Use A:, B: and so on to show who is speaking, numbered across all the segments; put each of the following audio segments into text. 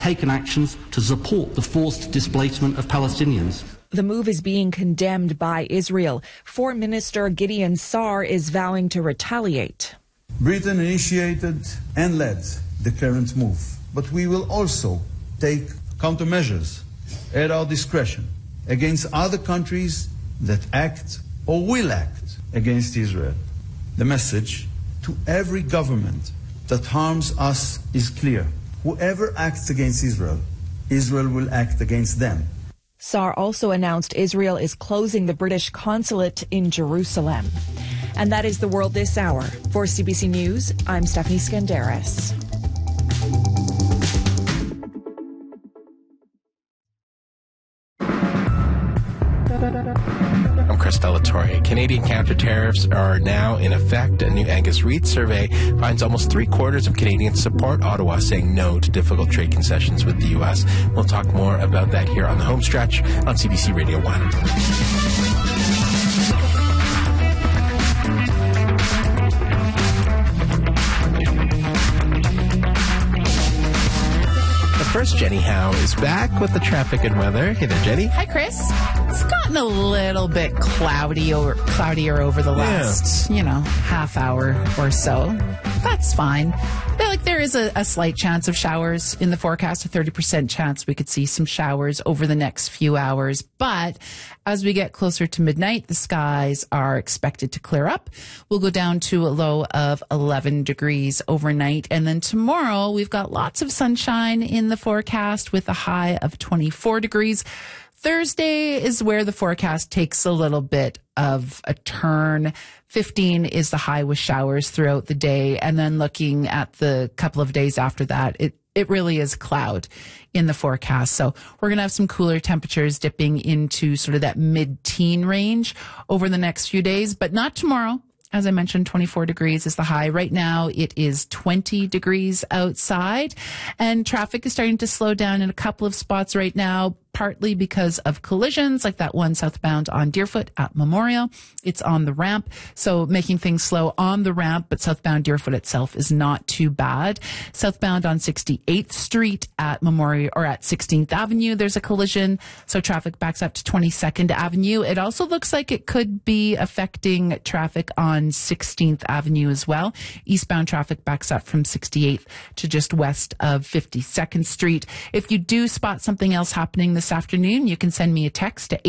A: taken actions to support the forced displacement of Palestinians.
B: The move is being condemned by Israel. Foreign Minister Gideon Saar is vowing to retaliate.
C: Britain initiated and led the current move, but we will also take countermeasures at our discretion against other countries that act or will act against Israel. The message to every government that harms us is clear. Whoever acts against Israel, Israel will act against them.
B: Saar also announced Israel is closing the British consulate in Jerusalem. And that is the world this hour. For CBC News, I'm Stephanie Skandaris.
D: I'm Chris Delatorre. Canadian counter-tariffs are now in effect. A new Angus Reid survey finds almost 3/4 of Canadians support Ottawa saying no to difficult trade concessions with the U.S. We'll talk more about that here on the home stretch on CBC Radio 1. First, Jenny Howe is back with the traffic and weather. Hey there, Jenny.
E: Hi, Chris. It's gotten a little bit cloudier over the last, half hour or so. That's fine. There is a slight chance of showers in the forecast, a 30% chance we could see some showers over the next few hours. But as we get closer to midnight, the skies are expected to clear up. We'll go down to a low of 11 degrees overnight. And then tomorrow, we've got lots of sunshine in the forecast with a high of 24 degrees. Thursday is where the forecast takes a little bit of a turn. 15 is the high with showers throughout the day. And then looking at the couple of days after that, it really is cloud in the forecast. So we're going to have some cooler temperatures dipping into sort of that mid-teen range over the next few days, but not tomorrow. As I mentioned, 24 degrees is the high. Right now, it is 20 degrees outside, and traffic is starting to slow down in a couple of spots right now, partly because of collisions, like that one southbound on Deerfoot at Memorial. It's on the ramp, so making things slow on the ramp, but southbound Deerfoot itself is not too bad. Southbound on 68th Street at Memorial, or at 16th Avenue, there's a collision, so traffic backs up to 22nd Avenue. It also looks like it could be affecting traffic on 16th Avenue as well. Eastbound traffic backs up from 68th to just west of 52nd Street. If you do spot something else happening this afternoon, you can send me a text to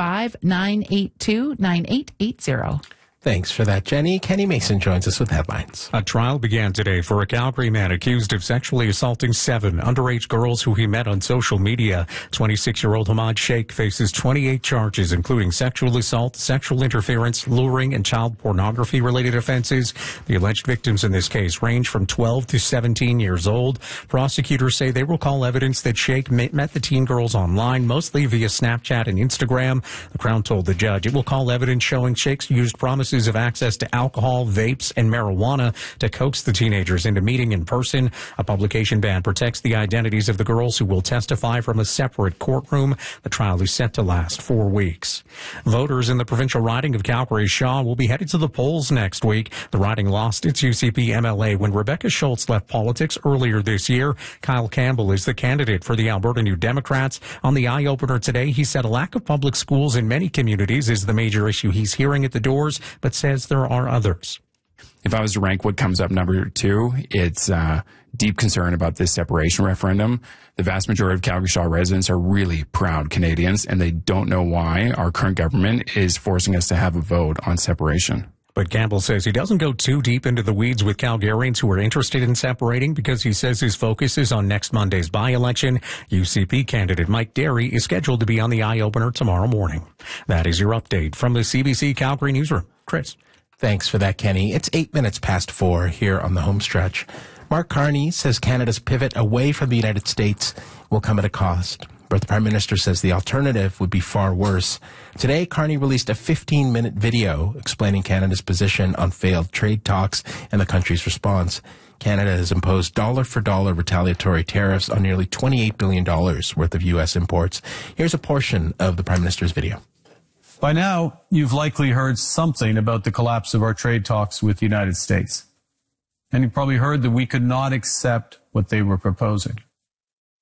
E: 825-982-9880.
D: Thanks for that, Jenny. Kenny Mason joins us with headlines.
F: A trial began today for a Calgary man accused of sexually assaulting 7 underage girls who he met on social media. 26-year-old Hamad Sheikh faces 28 charges, including sexual assault, sexual interference, luring, and child pornography-related offenses. The alleged victims in this case range from 12 to 17 years old. Prosecutors say they recall evidence that Sheikh met the teen girls online, mostly via Snapchat and Instagram. The Crown told the judge it will call evidence showing Sheikh's used promises of access to alcohol, vapes, and marijuana to coax the teenagers into meeting in person. A publication ban protects the identities of the girls who will testify from a separate courtroom. The trial is set to last 4 weeks. Voters in the provincial riding of Calgary-Shaw will be headed to the polls next week. The riding lost its UCP MLA when Rebecca Schultz left politics earlier this year. Kyle Campbell is the candidate for the Alberta New Democrats. On the eye-opener today, he said a lack of public schools in many communities is the major issue he's hearing at the doors, but says there are others.
G: If I was to rank what comes up number 2, it's deep concern about this separation referendum. The vast majority of Calgary-Shaw residents are really proud Canadians, and they don't know why our current government is forcing us to have a vote on separation.
F: But Campbell says he doesn't go too deep into the weeds with Calgarians who are interested in separating because he says his focus is on next Monday's by-election. UCP candidate Mike Derry is scheduled to be on the eye-opener tomorrow morning. That is your update from the CBC Calgary Newsroom. Chris.
D: Thanks for that, Kenny. It's 8 minutes past 4 here on the home stretch. Mark Carney says Canada's pivot away from the United States will come at a cost. But the Prime Minister says the alternative would be far worse. Today, Carney released a 15-minute video explaining Canada's position on failed trade talks and the country's response. Canada has imposed dollar-for-dollar retaliatory tariffs on nearly $28 billion worth of U.S. imports. Here's a portion of the Prime Minister's video.
H: By now, you've likely heard something about the collapse of our trade talks with the United States. And you probably heard that we could not accept what they were proposing.